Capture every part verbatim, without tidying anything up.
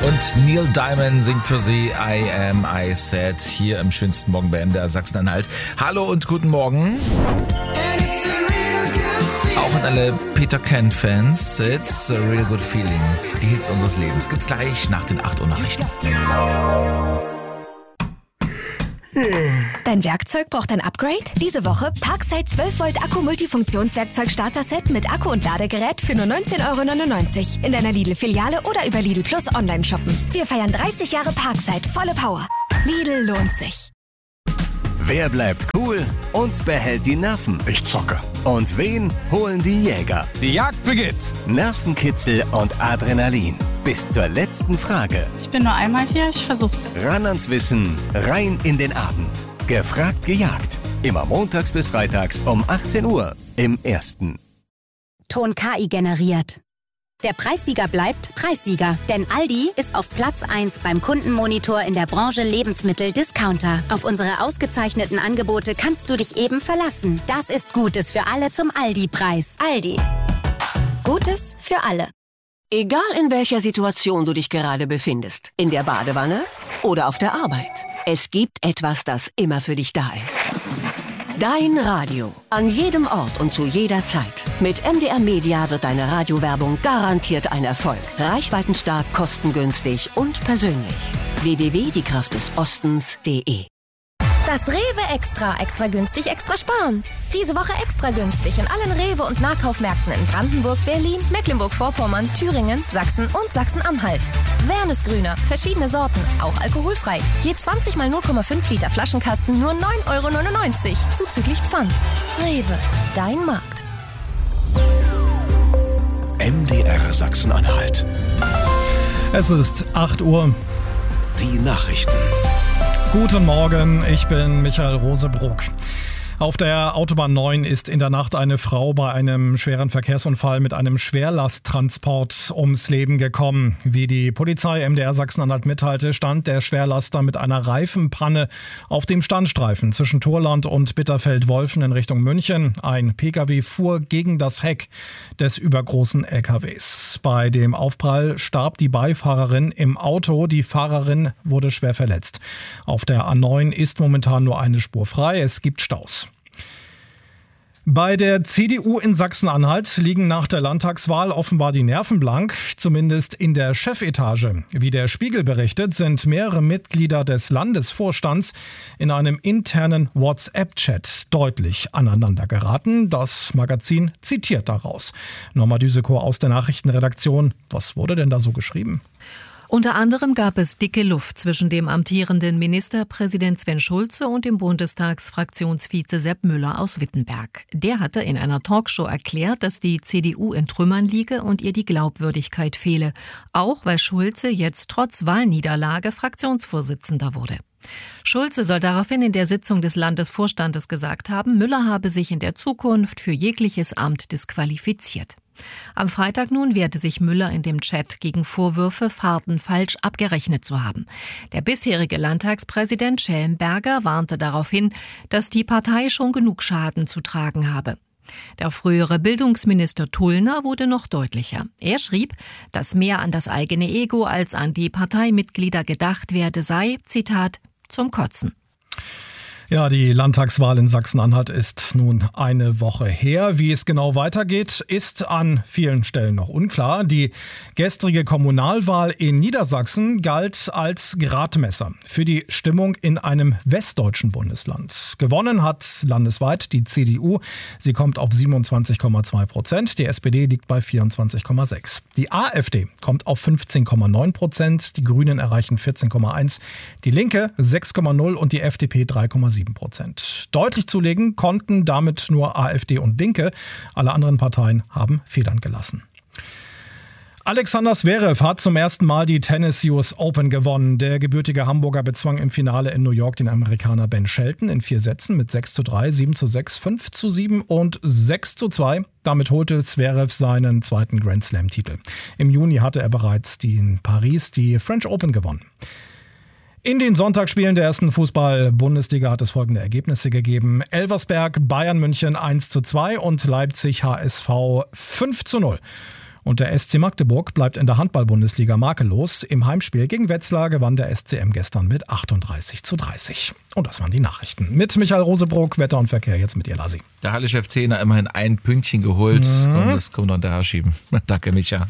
Und Neil Diamond singt für sie I Am I Said hier im schönsten Morgen bei M D R Sachsen-Anhalt. Hallo und guten Morgen. Auch an alle Peter Kent-Fans. It's a real good feeling. Die Hits unseres Lebens gibt's gleich nach den acht Uhr Nachrichten. Dein Werkzeug braucht ein Upgrade? Diese Woche Parkside zwölf Volt Akku Multifunktionswerkzeug Starter-Set mit Akku und Ladegerät für nur neunzehn Euro neunundneunzig in deiner Lidl-Filiale oder über Lidl Plus online shoppen. Wir feiern dreißig Jahre Parkside, volle Power. Lidl lohnt sich. Wer bleibt cool und behält die Nerven? Ich zocke. Und wen holen die Jäger? Die Jagd beginnt. Nervenkitzel und Adrenalin. Bis zur letzten Frage. Ich bin nur einmal hier, ich versuch's. Ran ans Wissen, rein in den Abend. Gefragt, gejagt. Immer montags bis freitags um achtzehn Uhr im Ersten. Ton K I generiert. Der Preissieger bleibt Preissieger, denn Aldi ist auf Platz eins beim Kundenmonitor in der Branche Lebensmittel-Discounter. Auf unsere ausgezeichneten Angebote kannst du dich eben verlassen. Das ist Gutes für alle zum Aldi-Preis. Aldi. Gutes für alle. Egal in welcher Situation du dich gerade befindest, in der Badewanne oder auf der Arbeit, es gibt etwas, das immer für dich da ist. Dein Radio. An jedem Ort und zu jeder Zeit. Mit M D R Media wird deine Radiowerbung garantiert ein Erfolg. Reichweitenstark, kostengünstig und persönlich. w w w punkt die kraft des ostens punkt de. Das Rewe Extra. Extra günstig, extra sparen. Diese Woche extra günstig in allen Rewe- und Nahkaufmärkten in Brandenburg, Berlin, Mecklenburg-Vorpommern, Thüringen, Sachsen und Sachsen-Anhalt. Wernesgrüner. Verschiedene Sorten. Auch alkoholfrei. Je zwanzig mal null Komma fünf Liter Flaschenkasten nur neun Euro neunundneunzig. Zuzüglich Pfand. Rewe. Dein Markt. M D R Sachsen-Anhalt. Es ist acht Uhr. Die Nachrichten. Guten Morgen, ich bin Michael Rosebruck. Auf der Autobahn neun ist in der Nacht eine Frau bei einem schweren Verkehrsunfall mit einem Schwerlasttransport ums Leben gekommen. Wie die Polizei M D R Sachsen-Anhalt mitteilte, stand der Schwerlaster mit einer Reifenpanne auf dem Standstreifen zwischen Thorland und Bitterfeld-Wolfen in Richtung München. Ein Pkw fuhr gegen das Heck des übergroßen L K Ws. Bei dem Aufprall starb die Beifahrerin im Auto. Die Fahrerin wurde schwer verletzt. Auf der A neun ist momentan nur eine Spur frei. Es gibt Staus. Bei der C D U in Sachsen-Anhalt liegen nach der Landtagswahl offenbar die Nerven blank, zumindest in der Chefetage. Wie der Spiegel berichtet, sind mehrere Mitglieder des Landesvorstands in einem internen WhatsApp-Chat deutlich aneinander geraten. Das Magazin zitiert daraus. Norma Düsekow aus der Nachrichtenredaktion. Was wurde denn da so geschrieben? Unter anderem gab es dicke Luft zwischen dem amtierenden Ministerpräsident Sven Schulze und dem Bundestagsfraktionsvize Sepp Müller aus Wittenberg. Der hatte in einer Talkshow erklärt, dass die C D U in Trümmern liege und ihr die Glaubwürdigkeit fehle. Auch weil Schulze jetzt trotz Wahlniederlage Fraktionsvorsitzender wurde. Schulze soll daraufhin in der Sitzung des Landesvorstandes gesagt haben, Müller habe sich in der Zukunft für jegliches Amt disqualifiziert. Am Freitag nun wehrte sich Müller in dem Chat gegen Vorwürfe, Fahrten falsch abgerechnet zu haben. Der bisherige Landtagspräsident Schellenberger warnte darauf hin, dass die Partei schon genug Schaden zu tragen habe. Der frühere Bildungsminister Tullner wurde noch deutlicher. Er schrieb, dass mehr an das eigene Ego als an die Parteimitglieder gedacht werde, sei, Zitat, zum Kotzen. Ja, die Landtagswahl in Sachsen-Anhalt ist nun eine Woche her. Wie es genau weitergeht, ist an vielen Stellen noch unklar. Die gestrige Kommunalwahl in Niedersachsen galt als Gradmesser für die Stimmung in einem westdeutschen Bundesland. Gewonnen hat landesweit die C D U. Sie kommt auf siebenundzwanzig Komma zwei Prozent. Die S P D liegt bei vierundzwanzig Komma sechs. Die AfD kommt auf fünfzehn Komma neun Prozent. Die Grünen erreichen vierzehn Komma eins. Die Linke sechs Komma null und die F D P drei Komma sieben Prozent. Deutlich zulegen konnten damit nur AfD und Linke. Alle anderen Parteien haben Federn gelassen. Alexander Zverev hat zum ersten Mal die Tennis U S Open gewonnen. Der gebürtige Hamburger bezwang im Finale in New York den Amerikaner Ben Shelton in vier Sätzen mit sechs zu drei, sieben zu sechs, fünf zu sieben und sechs zu zwei. Damit holte Zverev seinen zweiten Grand Slam-Titel. Im Juni hatte er bereits die in Paris die French Open gewonnen. In den Sonntagsspielen der ersten Fußball-Bundesliga hat es folgende Ergebnisse gegeben. Elversberg, Bayern München eins zu zwei und Leipzig H S V fünf zu null. Und der S C Magdeburg bleibt in der Handball-Bundesliga makellos. Im Heimspiel gegen Wetzlar gewann der S C M gestern mit achtunddreißig zu dreißig. Und das waren die Nachrichten. Mit Michael Rosebrock, Wetter und Verkehr, jetzt mit dir, Lassi. Der Hallische F C hat immerhin ein Pünktchen geholt. Mhm. Und das können wir hinterher schieben. Danke, Micha.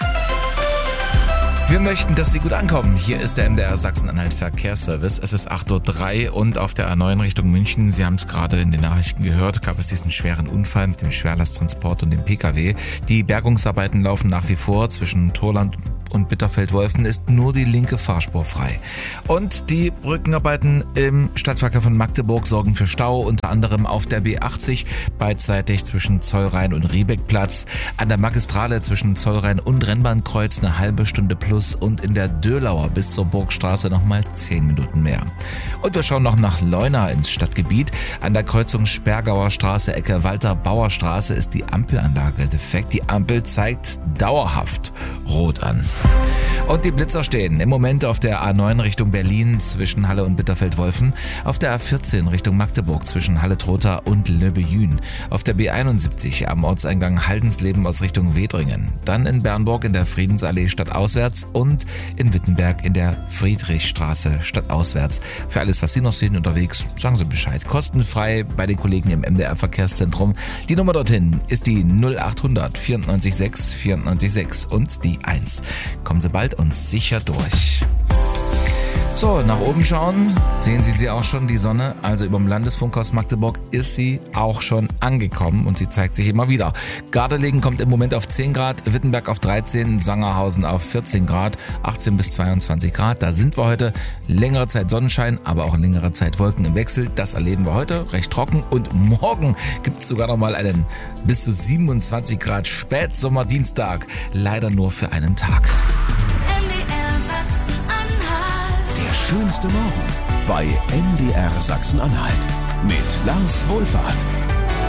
Wir möchten, dass Sie gut ankommen. Hier ist der M D R Sachsen-Anhalt Verkehrsservice. Es ist acht Uhr drei und auf der A neun Richtung München, Sie haben es gerade in den Nachrichten gehört, gab es diesen schweren Unfall mit dem Schwerlasttransport und dem P K W. Die Bergungsarbeiten laufen nach wie vor. Zwischen Torland und Bitterfeld-Wolfen ist nur die linke Fahrspur frei. Und die Brückenarbeiten im Stadtverkehr von Magdeburg sorgen für Stau, unter anderem auf der B achtzig, beidseitig zwischen Zollrhein und Riebeckplatz, an der Magistrale zwischen Zollrhein und Rennbahnkreuz eine halbe Stunde plus und in der Dölauer bis zur Burgstraße nochmal zehn Minuten mehr. Und wir schauen noch nach Leuna ins Stadtgebiet. An der Kreuzung Spergauer Straße, Ecke Walter-Bauer-Straße ist die Ampelanlage defekt. Die Ampel zeigt dauerhaft rot an. Und die Blitzer stehen im Moment auf der A neun Richtung Berlin zwischen Halle und Bitterfeld-Wolfen, auf der A vierzehn Richtung Magdeburg zwischen Halle-Trotha und Löbejün, auf der B einundsiebzig am Ortseingang Haldensleben aus Richtung Wedringen, dann in Bernburg in der Friedensallee stadtauswärts und in Wittenberg in der Friedrichstraße stadtauswärts. Für alles, was Sie noch sehen unterwegs, sagen Sie Bescheid. Kostenfrei bei den Kollegen im M D R Verkehrszentrum. Die Nummer dorthin ist die null achthundert vierundneunzig sechs vierundneunzig sechs und die eins. Kommen Sie bald und sicher durch. So, nach oben schauen, sehen Sie sie auch schon, die Sonne, also über dem Landesfunkhaus Magdeburg ist sie auch schon angekommen und sie zeigt sich immer wieder. Gardelegen kommt im Moment auf zehn Grad, Wittenberg auf dreizehn, Sangerhausen auf vierzehn Grad, achtzehn bis zweiundzwanzig Grad. Da sind wir heute, längere Zeit Sonnenschein, aber auch längere Zeit Wolken im Wechsel. Das erleben wir heute, recht trocken und morgen gibt es sogar noch mal einen bis zu siebenundzwanzig Grad Spätsommerdienstag, leider nur für einen Tag. Der schönste Morgen bei M D R Sachsen-Anhalt mit Lars Wohlfahrt.